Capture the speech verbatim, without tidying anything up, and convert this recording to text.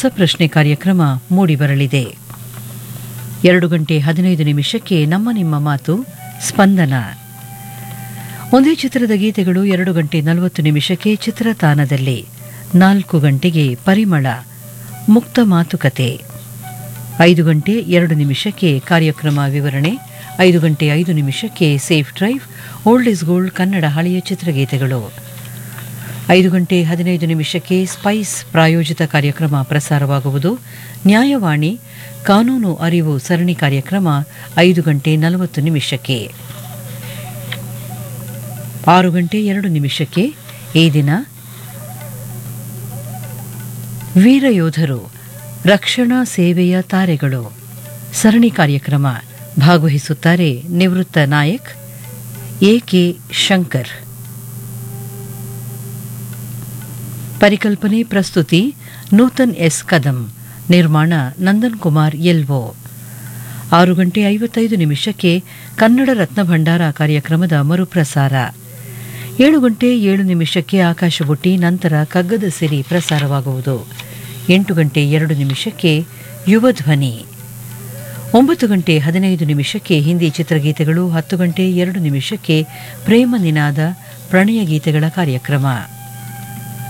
ರಸಪ್ರಶ್ನೆ ಕಾರ್ಯಕ್ರಮ ಮೂಡಿಬರಲಿದೆ. ಎರಡು ಗಂಟೆ ಹದಿನೈದು ನಿಮಿಷಕ್ಕೆ ನಮ್ಮ ನಿಮ್ಮ ಮಾತು ಸ್ಪಂದನ. ಒಂದೇ ಚಿತ್ರದ ಗೀತೆಗಳು ಎರಡು ಗಂಟೆ ನಲವತ್ತು ನಿಮಿಷಕ್ಕೆ ಚಿತ್ರತಾನದಲ್ಲಿ. ನಾಲ್ಕು ಗಂಟೆಗೆ ಪರಿಮಳ ಮುಕ್ತ ಮಾತುಕತೆ. ಐದು ಗಂಟೆ ಎರಡು ನಿಮಿಷಕ್ಕೆ ಕಾರ್ಯಕ್ರಮ ವಿವರಣೆ. ಐದು ಗಂಟೆ ಐದು ನಿಮಿಷಕ್ಕೆ safe drive old is gold Kannada ಹಳೆಯ ಚಿತ್ರಗೀತೆಗಳು. ಐದು ಗಂಟೆ ಹದಿನೈದು ನಿಮಿಷಕ್ಕೆ ಸ್ಪೈಸ್ ಪ್ರಾಯೋಜಿತ ಕಾರ್ಯಕ್ರಮ ಪ್ರಸಾರವಾಗುವುದು. ನ್ಯಾಯವಾಣಿ ಕಾನೂನು ಅರಿವು ಸರಣಿ ಕಾರ್ಯಕ್ರಮ ಐದು ಗಂಟೆ ನಲವತ್ತು ನಿಮಿಷಕ್ಕೆ. ಆರು ಗಂಟೆ ಎರಡು ನಿಮಿಷಕ್ಕೆ ಈ ದಿನ ವೀರಯೋಧರು ರಕ್ಷಣಾ ಸೇವೆಯ ತಾರೆಗಳು ಸರಣಿ ಕಾರ್ಯಕ್ರಮ. ಭಾಗವಹಿಸುತ್ತಾರೆ ನಿವೃತ್ತ ನಾಯಕ್ ಎ ಕೆ ಶಂಕರ್. ಪರಿಕಲ್ಪನೆ ಪ್ರಸ್ತುತಿ ನೂತನ್ ಎಸ್ ಕದಂ. ನಿರ್ಮಾಣ ನಂದನ್ ಕುಮಾರ್ ಎಲ್ವೋ. ಆರು ಗಂಟೆ ಐವತ್ತೈದು ನಿಮಿಷಕ್ಕೆ ಕನ್ನಡ ರತ್ನ ಭಂಡಾರ ಕಾರ್ಯಕ್ರಮದ ಮರುಪ್ರಸಾರ. ಏಳು ಗಂಟೆ ಏಳು ನಿಮಿಷಕ್ಕೆ ಆಕಾಶಬುಟ್ಟಿ, ನಂತರ ಕಗ್ಗದ ಸಿರಿ ಪ್ರಸಾರವಾಗುವುದು. ಎಂಟು ಗಂಟೆ ಎರಡು ನಿಮಿಷಕ್ಕೆ ಯುವಧ್ವನಿ. ಒಂಬತ್ತು ಗಂಟೆ ಹದಿನೈದು ನಿಮಿಷಕ್ಕೆ ಹಿಂದಿ ಚಿತ್ರಗೀತೆಗಳು. ಹತ್ತು ಗಂಟೆ ಎರಡು ನಿಮಿಷಕ್ಕೆ ಪ್ರೇಮ ನಿನಾದ ಪ್ರಣಯ ಗೀತೆಗಳ ಕಾರ್ಯಕ್ರಮ.